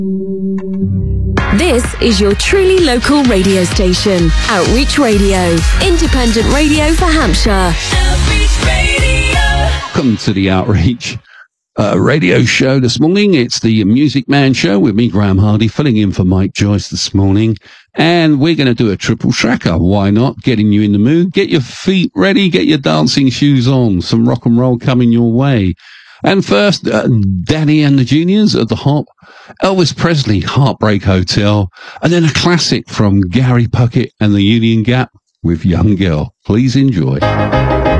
This is your truly local radio station, Outreach Radio, independent radio for Hampshire. Outreach Radio. Welcome to the Outreach radio show this morning. It's the Music Man show with me, Graham Hardy, filling in for Mike Joyce this morning. And we're going to do a triple tracker. Why not? Getting you in the mood. Get your feet ready. Get your dancing shoes on. Some rock and roll coming your way. And first, Danny and the Juniors at the Hop, Elvis Presley, Heartbreak Hotel, and then a classic from Gary Puckett and the Union Gap with Young Girl. Please enjoy.